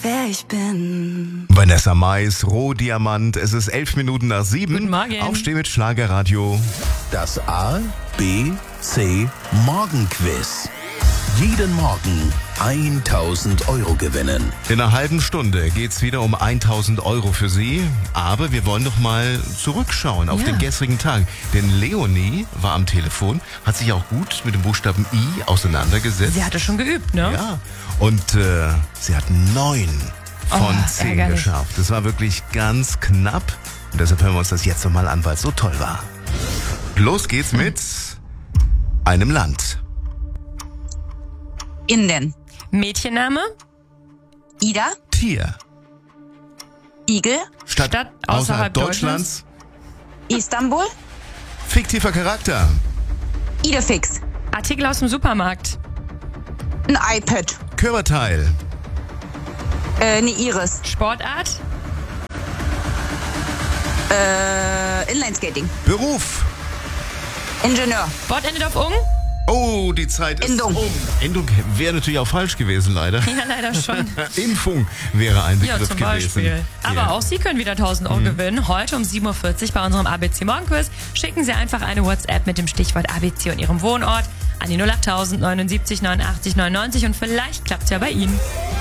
wer ich bin. Vanessa Mais, Rohdiamant, es ist 11 Minuten nach 7. Guten Morgen. Aufstehen mit Schlagerradio. Das A, B, C Morgenquiz. Jeden Morgen 1.000 Euro gewinnen. In einer halben Stunde geht's wieder um 1.000 Euro für Sie. Aber wir wollen doch mal zurückschauen auf den gestrigen Tag. Denn Leonie war am Telefon, hat sich auch gut mit dem Buchstaben I auseinandergesetzt. Sie hatte schon geübt, ne? Ja, und sie hat 9 von 10 ärgerlich. geschafft. Das war wirklich ganz knapp. Und deshalb hören wir uns das jetzt nochmal an, weil es so toll war. Los geht's mit einem Land. Indien. Mädchenname? Ida. Tier. Igel. Stadt außerhalb Deutschlands. Istanbul. Fiktiver Charakter. Idefix. Artikel aus dem Supermarkt. Ein iPad. Körperteil. Eine Iris. Sportart? Inlineskating. Beruf. Ingenieur. Wort endet auf ung? Oh, die Zeit ist Endung. um. Endung wäre natürlich auch falsch gewesen, leider. Ja, leider schon. Impfung wäre ein Ja, Begriff zum gewesen. Beispiel. Aber Ja. auch Sie können wieder 1.000 Euro gewinnen. Heute um 7.40 Uhr bei unserem ABC Morgenquiz. Schicken Sie einfach eine WhatsApp mit dem Stichwort ABC und Ihrem Wohnort an die 08000 79 89 99 und vielleicht klappt es ja bei Ihnen.